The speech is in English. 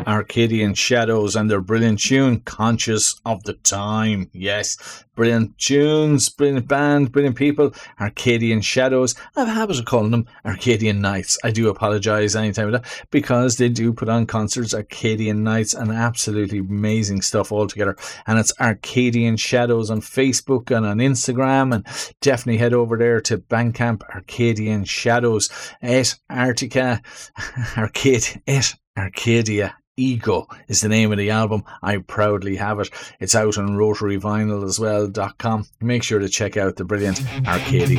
Arcadian Shadows and their brilliant tune, Conscious of the Time. Yes, brilliant tunes, brilliant band, brilliant people. Arcadian Shadows. I have a habit of calling them Arcadian Nights. I do apologise anytime with that, because they do put on concerts, Arcadian Nights, and absolutely amazing stuff altogether. And it's Arcadian Shadows on Facebook and on Instagram, and definitely head over there to Bandcamp, Arcadian Shadows, et Artica, Arcadia Ego is the name of the album. I proudly have it. It's out on rotaryvinyl as well.com. Make sure to check out the brilliant Arcadian